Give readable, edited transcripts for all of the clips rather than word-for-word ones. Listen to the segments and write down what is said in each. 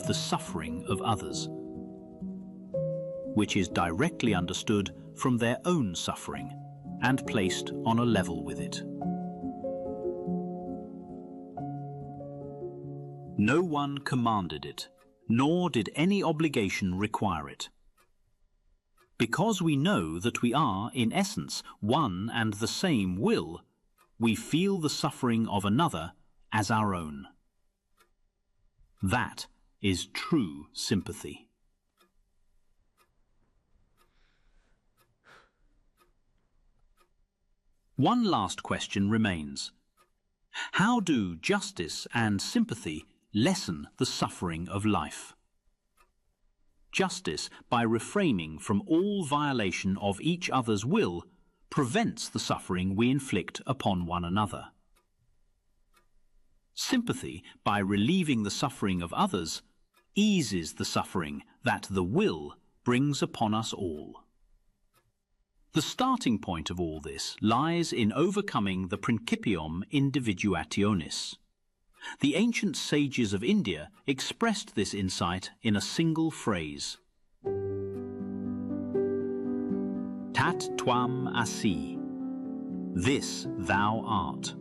the suffering of others, which is directly understood from their own suffering and placed on a level with it. No one commanded it, nor did any obligation require it. Because we know that we are, in essence, one and the same will, we feel the suffering of another as our own. That is true sympathy. One last question remains. How do justice and sympathy lessen the suffering of life? Justice, by refraining from all violation of each other's will, prevents the suffering we inflict upon one another. Sympathy, by relieving the suffering of others, eases the suffering that the will brings upon us all. The starting point of all this lies in overcoming the principium individuationis. The ancient sages of India expressed this insight in a single phrase. Tat tvam asi. This thou art.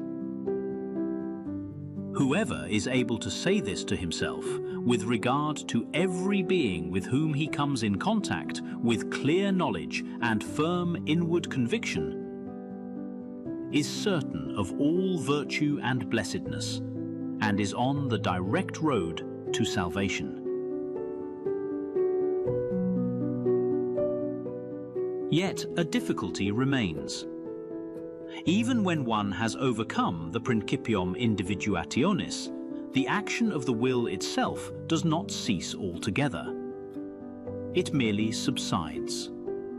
Whoever is able to say this to himself with regard to every being with whom he comes in contact with clear knowledge and firm inward conviction is certain of all virtue and blessedness and is on the direct road to salvation. Yet a difficulty remains. Even when one has overcome the principium individuationis, the action of the will itself does not cease altogether. It merely subsides.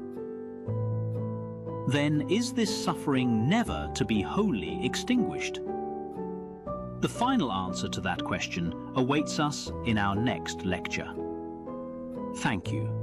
Then is this suffering never to be wholly extinguished? The final answer to that question awaits us in our next lecture. Thank you.